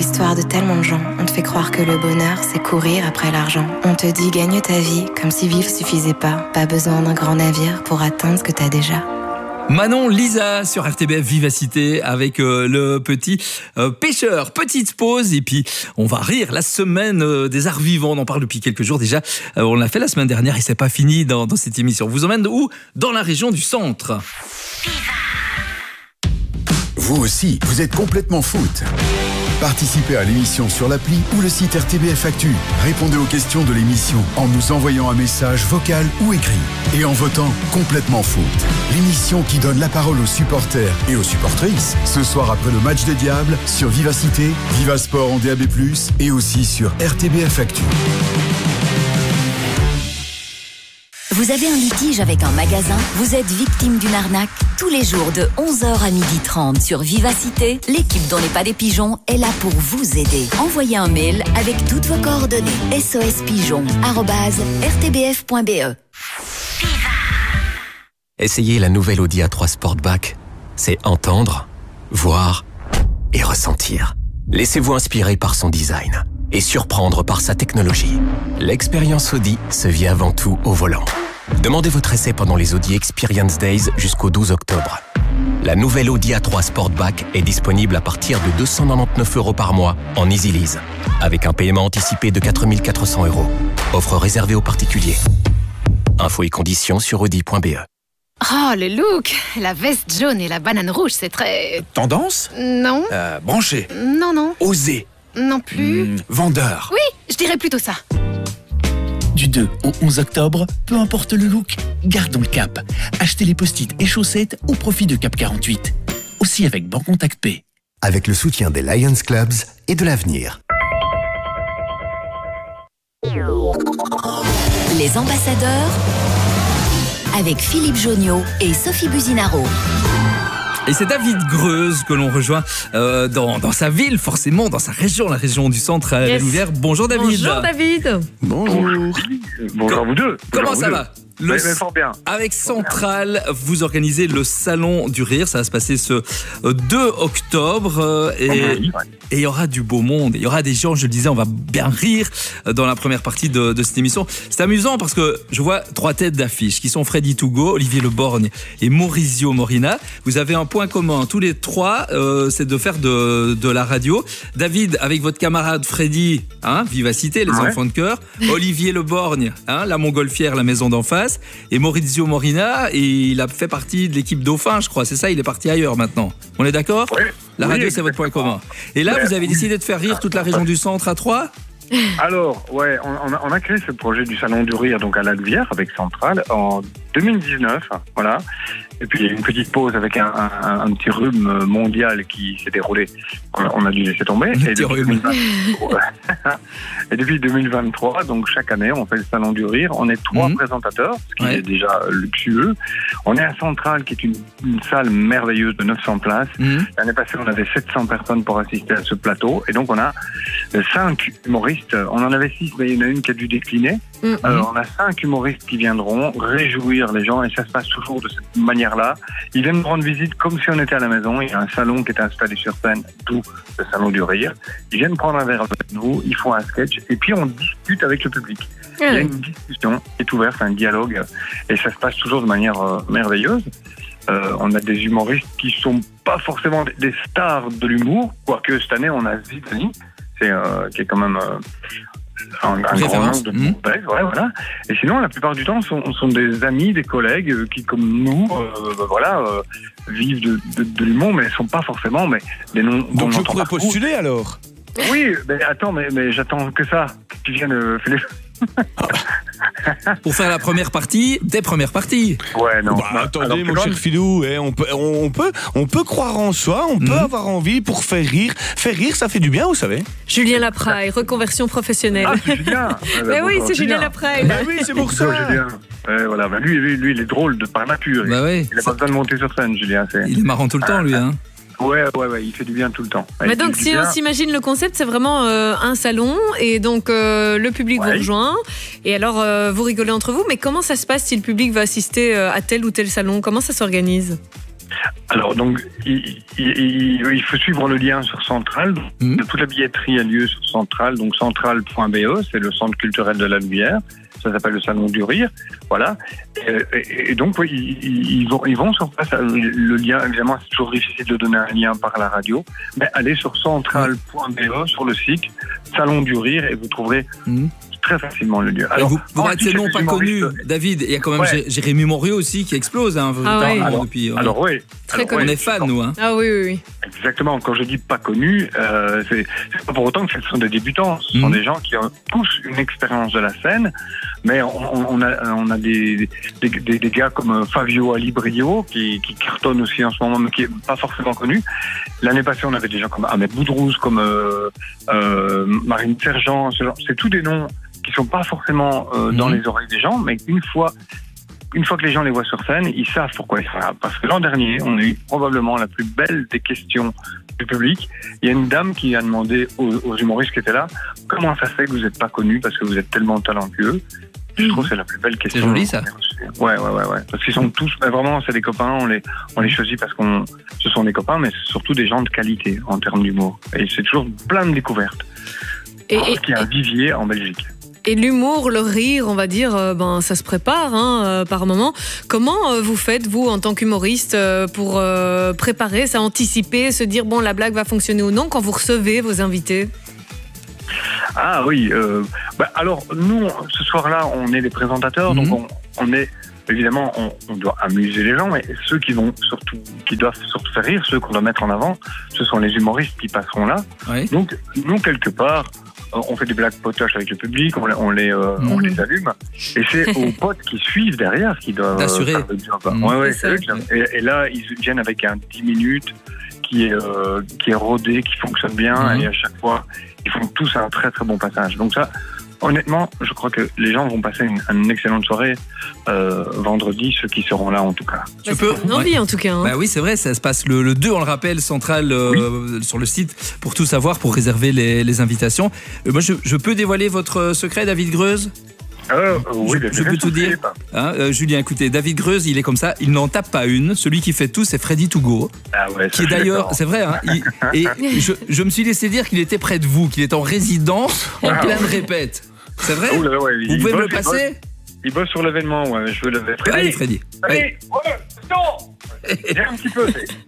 l'histoire de tellement de gens. On te fait croire que le bonheur, c'est courir après l'argent. On te dit gagne ta vie, comme si vivre suffisait pas. Pas besoin d'un grand navire pour atteindre ce que t'as déjà. Manon Lisa sur RTBF Vivacité avec le petit pêcheur. Petite pause et puis on va rire. La semaine des arts vivants, on en parle depuis quelques jours déjà. On l'a fait la semaine dernière et c'est pas fini dans cette émission. On vous emmène où? Dans la région du centre. Vous aussi, vous êtes complètement foot. Participez à l'émission sur l'appli ou le site RTBF Actu. Répondez aux questions de l'émission en nous envoyant un message vocal ou écrit. Et en votant complètement foot. L'émission qui donne la parole aux supporters et aux supportrices. Ce soir après le match des Diables sur Vivacité, Vivasport en DAB+, et aussi sur RTBF Actu. Vous avez un litige avec un magasin? Vous êtes victime d'une arnaque? Tous les jours de 11h à 12h30 sur Vivacité, l'équipe dont n'est pas des pigeons est là pour vous aider. Envoyez un mail avec toutes vos coordonnées. sospigeon@rtbf.be. Essayez la nouvelle Audi A3 Sportback. C'est entendre, voir et ressentir. Laissez-vous inspirer par son design et surprendre par sa technologie. L'expérience Audi se vit avant tout au volant. Demandez votre essai pendant les Audi Experience Days jusqu'au 12 octobre. La nouvelle Audi A3 Sportback est disponible à partir de 299 € par mois en Easy Lease, avec un paiement anticipé de 4 400 €. Offre réservée aux particuliers. Infos et conditions sur audi.be. Oh, le look! La veste jaune et la banane rouge, c'est très... Tendance? Non. Branché? Non. Osé? Non plus. Vendeur? Oui, je dirais plutôt ça. Du 2 au 11 octobre, peu importe le look, gardons le cap. Achetez les post-it et chaussettes au profit de Cap 48. Aussi avec Bancontact Pay. Avec le soutien des Lions Clubs et de l'avenir. Les ambassadeurs avec Philippe Jonniot et Sophie Buzinaro. Et c'est David Greuze que l'on rejoint dans sa ville, forcément, dans sa région, la région du centre à la Louvière. Bonjour David. Bonjour David. Bonjour à vous deux. Comment ça va? Mais fort bien. Avec Central, vous organisez le Salon du Rire. Ça va se passer ce 2 octobre. Et il y aura du beau monde. Il y aura des gens, je le disais, on va bien rire dans la première partie de cette émission. C'est amusant parce que je vois 3 têtes d'affiche qui sont Freddy Tougo, Olivier Le Borgne et Maurizio Morina. Vous avez un point commun, tous les 3, c'est de faire de la radio. David, avec votre camarade Freddy, Vivacité, les enfants de cœur. Olivier Le Borgne, la Montgolfière, la maison d'en face. Et Maurizio Morina, et il a fait partie de l'équipe Dauphin, je crois. C'est ça, il est parti ailleurs maintenant. On est d'accord? Oui. La radio, c'est votre point commun. Et là, vous avez décidé de faire rire toute la région du centre à 3? Alors, on a créé ce projet du Salon du Rire donc à la Louvière avec Central en 2019, voilà. Et puis il y a eu une petite pause avec un petit rhume mondial qui s'est déroulé. On a dû laisser tomber. Et depuis 2023, donc chaque année, on fait le Salon du Rire. On est 3 présentateurs, ce qui est déjà luxueux. On est à Central, qui est une salle merveilleuse de 900 places. L'année passée, on avait 700 personnes pour assister à ce plateau. Et donc, on a 5 humoristes. On en avait 6, mais il y en a une qui a dû décliner. Alors, on a 5 humoristes qui viendront réjouir les gens. Et ça se passe toujours de cette manière-là. Ils viennent nous rendre visite comme si on était à la maison. Il y a un salon qui est installé sur scène, d'où le Salon du Rire. Ils viennent prendre un verre avec nous, ils font un sketch et puis on discute avec le public. Il y a une discussion qui est ouverte, un dialogue, et ça se passe toujours de manière merveilleuse. On a des humoristes qui sont pas forcément des stars de l'humour, quoique cette année on a Zidane, qui est quand même un grand nom de voilà. Et sinon, la plupart du temps, sont des amis, des collègues qui, comme nous, vivent de l'humour, mais ne sont pas forcément des noms. Donc je pourrais postuler alors? Oui, mais attends, mais j'attends que ça. Que tu viennes, Philippe. Pour faire la première partie des premières parties. Ouais, non. Attendez, mon cher Philou, on peut croire en soi, on peut avoir envie pour faire rire. Faire rire, ça fait du bien, vous savez. Julien Lapraille, reconversion professionnelle. Ah, c'est Julien. Mais oui, c'est Julien Lapraille. Bah oui, c'est pour ça. Voilà, lui, il est drôle de par nature. Bah oui. Il a pas besoin de monter sur scène, Julien. Il est marrant tout le temps, lui, hein. Ouais, il fait du bien tout le temps. Mais donc, si on s'imagine le concept, c'est vraiment un salon, et donc le public vous rejoint, et alors vous rigolez entre vous, mais comment ça se passe si le public va assister à tel ou tel salon? Comment ça s'organise? Alors, donc, il faut suivre le lien sur Central. Toute la billetterie a lieu sur Central, donc central.be, c'est le centre culturel de la Lumière. Ça s'appelle le Salon du Rire. Voilà. Et donc, ils vont sur place. Le lien, évidemment, c'est toujours difficile de donner un lien par la radio. Mais allez sur central.be, sur le site Salon du Rire, et vous trouverez très facilement le lieu. Alors, vous êtes ces noms pas connus, David. Il y a quand même Jérémy Morio aussi qui explose. Hein, alors oui. Très connu. On est fans, nous. Hein. Ah oui. Exactement. Quand je dis pas connus, c'est pas pour autant que ce sont des débutants. Ce sont des gens qui ont tous une expérience de la scène. Mais on a des gars comme Fabio Alibrio qui cartonne aussi en ce moment, mais qui est pas forcément connu. L'année passée, on avait des gens comme Ahmed Boudrouz, comme Marine Sergent. C'est tous des noms qui sont pas forcément dans les oreilles des gens, mais une fois que les gens les voient sur scène, ils savent pourquoi ils sont là. Parce que l'an dernier, on a eu probablement la plus belle des questions du public. Il y a une dame qui a demandé aux humoristes qui étaient là, comment ça se fait que vous n'êtes pas connus parce que vous êtes tellement talentueux. Je trouve que c'est la plus belle question. C'est joli, ça. Ouais. Parce qu'ils sont tous, vraiment, c'est des copains, on les choisit parce ce sont des copains, mais c'est surtout des gens de qualité en termes d'humour. Et c'est toujours plein de découvertes. Parce qu'il y a un vivier en Belgique. Et l'humour, le rire, on va dire, ça se prépare par moment. Comment vous faites, vous, en tant qu'humoriste, pour préparer, ça, anticiper, se dire, bon, la blague va fonctionner ou non, quand vous recevez vos invités? Ah oui, alors nous, ce soir-là, on est les présentateurs, donc on est... Évidemment, on doit amuser les gens, mais ceux qui doivent surtout faire rire, ceux qu'on doit mettre en avant, ce sont les humoristes qui passeront là. Oui. Donc, nous, quelque part, on fait des blagues potaches avec le public, on les allume, et c'est aux potes qui suivent derrière qui doivent faire le job. C'est eux. Et là, ils viennent avec un 10 minutes qui est rodé, qui fonctionne bien, et à chaque fois, ils font tous un très très bon passage. Donc ça, honnêtement, je crois que les gens vont passer une excellente soirée vendredi, ceux qui seront là en tout cas. C'est une envie en tout cas. Hein. Bah oui, c'est vrai, ça se passe le 2, on le rappelle, Central sur le site pour tout savoir, pour réserver les invitations. Moi, je peux dévoiler votre secret, David Greuze? Oui, je peux tout dire. Julien, écoutez, David Greuze, il est comme ça, il n'en tape pas une. Celui qui fait tout, c'est Freddy Tougo. Qui est d'ailleurs, c'est vrai, et je me suis laissé dire qu'il était près de vous, qu'il est en résidence en pleine répète. C'est vrai? Vous pouvez me le passer? Il bosse sur l'événement, je veux le faire. Allez, Freddy. Allez, non. J'ai un petit peu.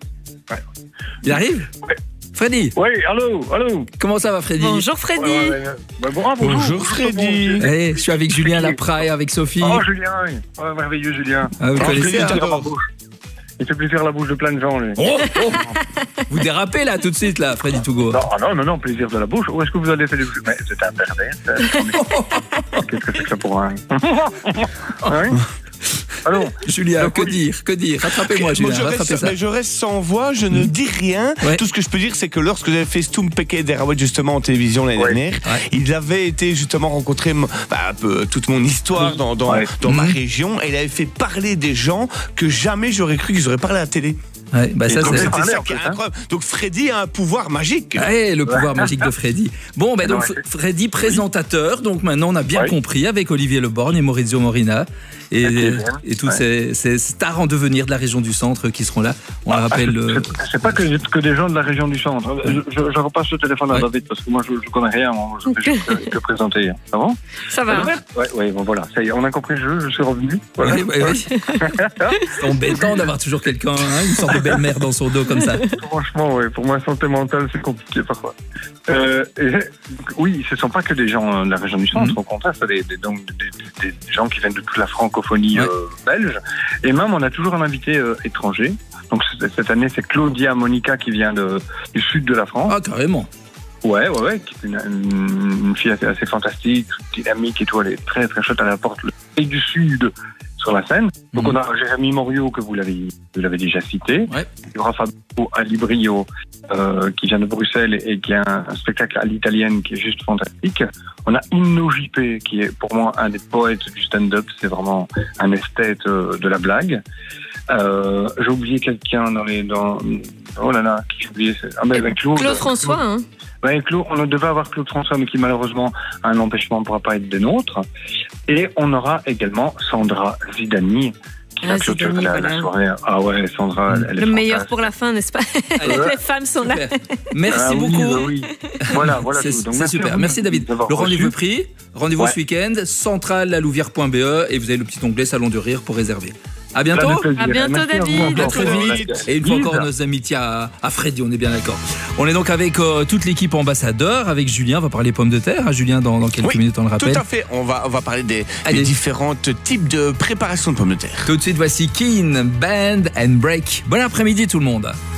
Il arrive? Freddy. Oui, allô. Comment ça va, Freddy? Bonjour, Freddy. Bonjour, Freddy. Je suis avec Julien Lapraille, avec Sophie. Oh, Julien, merveilleux, Julien. Vous connaissez, il fait plaisir la bouche de plein de gens, lui. Vous dérapez, là, tout de suite, là, Freddy Tougo. Non, plaisir de la bouche. Où est-ce que vous allez faire les bouches? Mais c'est un pervers. Qu'est-ce que c'est que ça pour un... Alors, Julien, que dire? Rattrapez-moi, Julien. Je reste sans voix, je ne dis rien. Ouais. Tout ce que je peux dire, c'est que lorsque j'avais fait Stumpeke Derawet justement en télévision l'année dernière, il avait été justement rencontrer toute mon histoire dans ma région, et il avait fait parler des gens que jamais j'aurais cru qu'ils auraient parlé à la télé. Ouais, c'était ça qui est incroyable. Donc Freddy a un pouvoir magique. Ouais, le pouvoir magique de Freddy. Bon, donc Freddy présentateur. Donc maintenant on a bien compris avec Olivier Leborgne et Maurizio Morina et tous ces stars en devenir de la région du centre qui seront là. On le rappelle. C'est pas que des gens de la région du centre. Je repasse le téléphone à David parce que moi je connais rien. Je fais juste que présenter. Ça va? Ça va. Oui, bon voilà. Ça y est, on a compris le jeu. Je suis revenu. Voilà. Oui. C'est embêtant d'avoir toujours quelqu'un, une sorte de belle-mère dans son dos comme ça. Franchement, pour moi, santé mentale, c'est compliqué parfois. Oui, ce ne sont pas que des gens de la région du centre. Au contraire, c'est des gens qui viennent de toute la francophonie belge. Et même, on a toujours un invité étranger. Donc cette année, c'est Claudia Monica qui vient du sud de la France. Ah, carrément. Ouais, qui est une fille assez fantastique, dynamique et tout. Elle est très très chouette. Elle apporte le pays du sud sur la scène. Donc on a Jérémy Morio que vous l'avez déjà cité. Il y aura Fabio Alibrio qui vient de Bruxelles et qui a un spectacle à l'italienne qui est juste fantastique. On a Inno JP qui est pour moi un des poètes du stand-up. C'est vraiment un esthète de la blague. J'ai oublié quelqu'un oh là là, qui j'ai oublié. Claude François, hein. On devait avoir Claude François, mais qui malheureusement a un empêchement, ne pourra pas être des nôtres. Et on aura également Sandra Zidani, Ça clôture la soirée. Ah ouais, Sandra, elle est le meilleur pour la fin, n'est-ce pas? Les femmes sont là. Merci beaucoup. Oui. Voilà. C'est super. Merci David. Le rendez-vous est pris. Rendez-vous ce week-end. centrale-lalouvière.be et vous avez le petit onglet Salon du Rire pour réserver. À bientôt. À bientôt, David. À très vite. Et une fois encore, nos amitiés à Freddy, on est bien d'accord. On est donc avec toute l'équipe ambassadeur, avec Julien. On va parler pommes de terre. Julien, dans quelques minutes, on le rappelle. Tout à fait. On va parler des différents types de préparation de pommes de terre. Tout de suite, voici Keen, Band and Break. Bon après-midi, tout le monde.